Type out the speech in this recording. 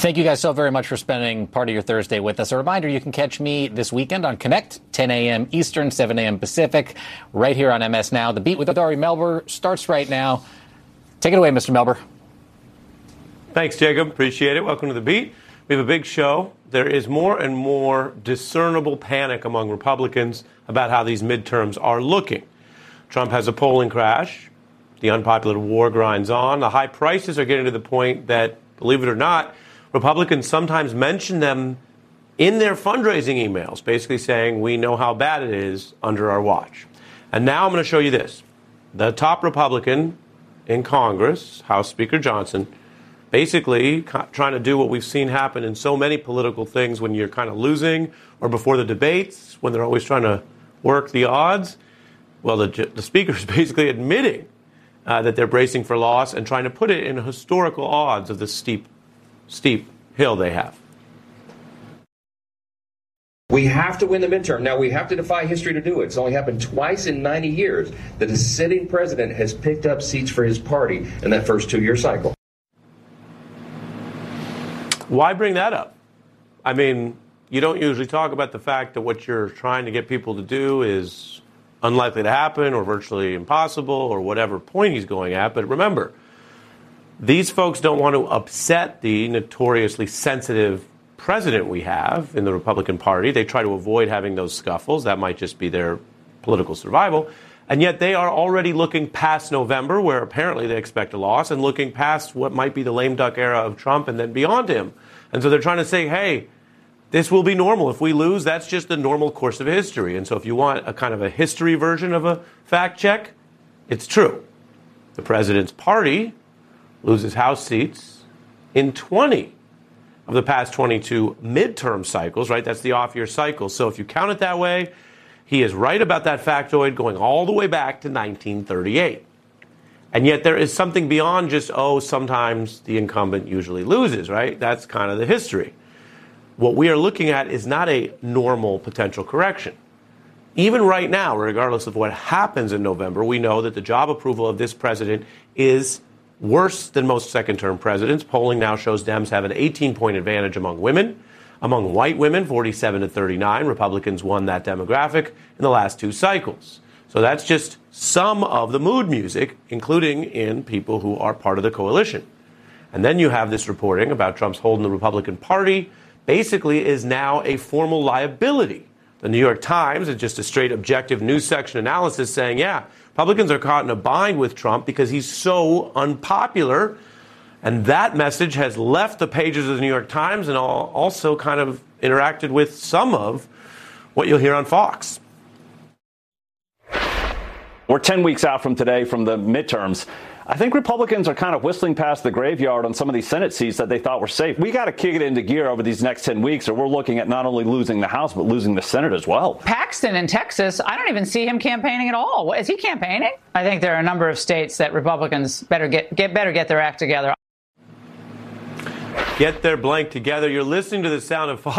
Thank you guys so very much for spending part of your Thursday with us. A reminder, you can catch me this weekend on Connect, 10 a.m. Eastern, 7 a.m. Pacific, right here on MS Now. The Beat with Ari Melber starts right now. Take it away, Mr. Melber. Thanks, Jacob. Appreciate it. Welcome to The Beat. We have a big show. There is more and more discernible panic among Republicans about how these midterms are looking. Trump has a polling crash. The unpopular war grinds on. The high prices are getting to the point that, believe it or not, Republicans sometimes mention them in their fundraising emails, basically saying, we know how bad it is under our watch. And now I'm going to show you this. The top Republican in Congress, House Speaker Johnson, basically trying to do what we've seen happen in so many political things when you're kind of losing, or before the debates, when they're always trying to work the odds. Well, the speaker is basically admitting that they're bracing for loss and trying to put it in historical odds of the steep hill they have. We have to win the midterm. Now, we have to defy history to do it. It's only happened twice in 90 years that a sitting president has picked up seats for his party in that first two-year cycle. Why bring that up? I mean, you don't usually talk about the fact that what you're trying to get people to do is unlikely to happen or virtually impossible or whatever point he's going at. But remember, these folks don't want to upset the notoriously sensitive president we have in the Republican Party. They try to avoid having those scuffles. That might just be their political survival. And yet they are already looking past November, where apparently they expect a loss, and looking past what might be the lame duck era of Trump and then beyond him. And so they're trying to say, hey, this will be normal. If we lose, that's just the normal course of history. And so if you want a kind of a history version of a fact check, it's true. The president's party loses House seats in 20 of the past 22 midterm cycles, right? That's the off-year cycle. So if you count it that way, he is right about that factoid going all the way back to 1938. And yet there is something beyond just, sometimes the incumbent usually loses, right? That's kind of the history. What we are looking at is not a normal potential correction. Even right now, regardless of what happens in November, we know that the job approval of this president is worse than most second-term presidents. Polling now shows Dems have an 18-point advantage among women. Among white women, 47 to 39, Republicans won that demographic in the last two cycles. So that's just some of the mood music, including in people who are part of the coalition. And then you have this reporting about Trump's hold in the Republican Party basically is now a formal liability. The New York Times is just a straight objective news section analysis saying, Republicans are caught in a bind with Trump because he's so unpopular. And that message has left the pages of the New York Times and also kind of interacted with some of what you'll hear on Fox. We're 10 weeks out from today from the midterms. I think Republicans are kind of whistling past the graveyard on some of these Senate seats that they thought were safe. We got to kick it into gear over these next 10 weeks, or we're looking at not only losing the House, but losing the Senate as well. Paxton in Texas, I don't even see him campaigning at all. Is he campaigning? I think there are a number of states that Republicans better get their act together. Get their blank together. You're listening to the sound of Fox.